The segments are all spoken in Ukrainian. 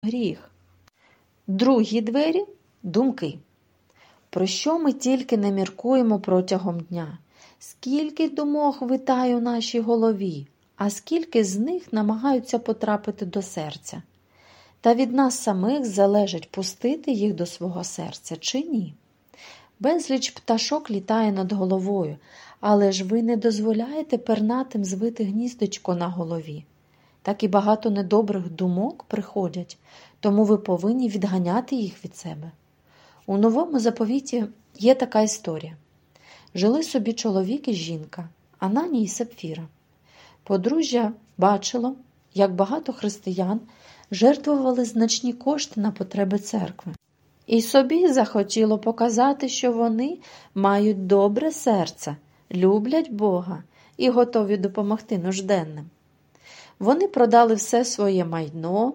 гріх. Другі двері – думки. Про що ми тільки не міркуємо протягом дня? Скільки думок витає у нашій голові, а скільки з них намагаються потрапити до серця? Та від нас самих залежить, пустити їх до свого серця чи ні. Безліч пташок літає над головою, але ж ви не дозволяєте пернатим звити гніздечко на голові. Так і багато недобрих думок приходять, тому ви повинні відганяти їх від себе. У Новому Заповіті є така історія. Жили собі чоловік і жінка, Ананій і Сапфіра. Подружжя бачило, як багато християн жертвували значні кошти на потреби церкви. І собі захотіло показати, що вони мають добре серце, люблять Бога і готові допомогти нужденним. Вони продали все своє майно,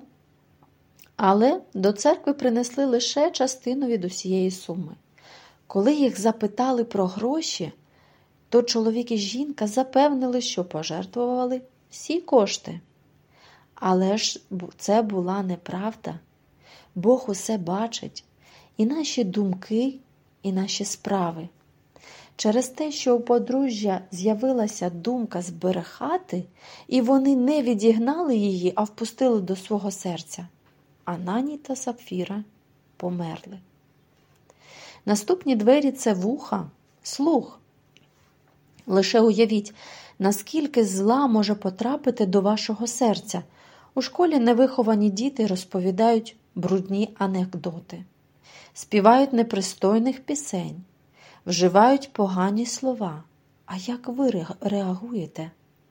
але до церкви принесли лише частину від усієї суми. Коли їх запитали про гроші, то чоловік і жінка запевнили, що пожертвували всі кошти. Але ж це була неправда. Бог усе бачить, і наші думки, і наші справи. Через те, що у подружжя з'явилася думка зберегати, і вони не відігнали її, а впустили до свого серця, Ананій та Сапфіра померли. Наступні двері – це вуха, слух. Лише уявіть, наскільки зла може потрапити до вашого серця. У школі невиховані діти розповідають брудні анекдоти, співають непристойних пісень, вживають погані слова. А як ви реагуєте?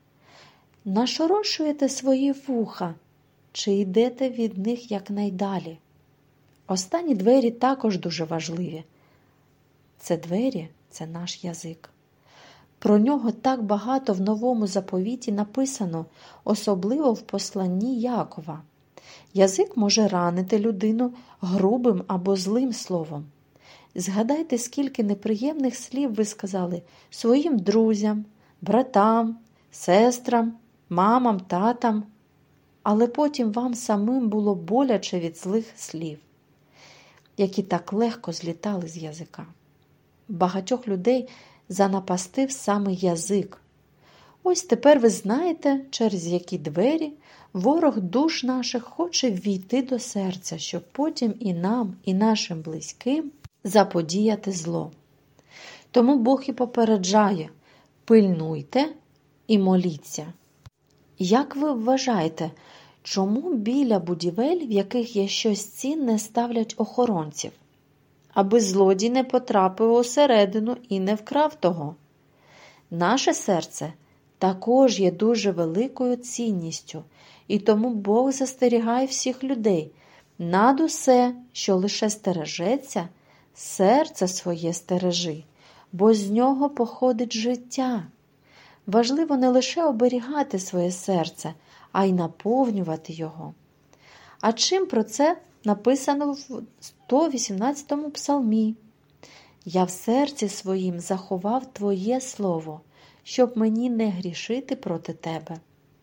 Нашорошуєте свої вуха чи йдете від них якнайдалі? Останні двері також дуже важливі. Це двері – це наш язик. Про нього так багато в Новому Заповіті написано, особливо в посланні Якова. Язик може ранити людину грубим або злим словом. Згадайте, скільки неприємних слів ви сказали своїм друзям, братам, сестрам, мамам, татам, але потім вам самим було боляче від злих слів, які так легко злітали з язика. Багатьох людей занапастив саме язик. Ось тепер ви знаєте, через які двері ворог душ наших хоче ввійти до серця, щоб потім і нам, і нашим близьким заподіяти зло. Тому Бог і попереджає: пильнуйте і моліться. Як ви вважаєте, чому біля будівель, в яких є щось цінне, ставлять охоронців? Аби злодій не потрапив усередину і не вкрав того. Наше серце також є дуже великою цінністю, і тому Бог застерігає всіх людей: над усе, що лише стережеться, серце своє стережи, бо з нього походить життя. Важливо не лише оберігати своє серце, а й наповнювати його. А чим про це написано в 118-му псалмі? «Я в серці своїм заховав Твоє слово, щоб мені не грішити проти Тебе».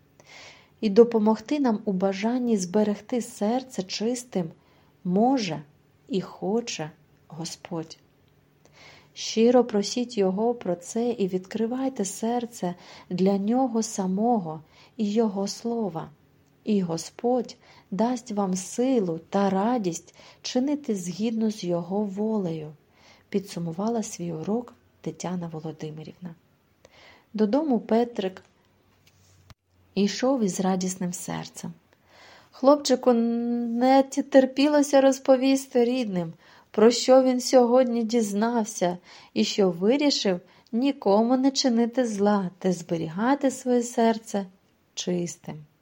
І допомогти нам у бажанні зберегти серце чистим може і хоче Господь. Щиро просіть Його про це і відкривайте серце для Нього самого і Його слова. І Господь дасть вам силу та радість чинити згідно з Його волею, підсумувала свій урок Тетяна Володимирівна. Додому Петрик йшов із радісним серцем. Хлопчику не терпілося розповісти рідним, про що він сьогодні дізнався, і що вирішив нікому не чинити зла та зберігати своє серце чистим.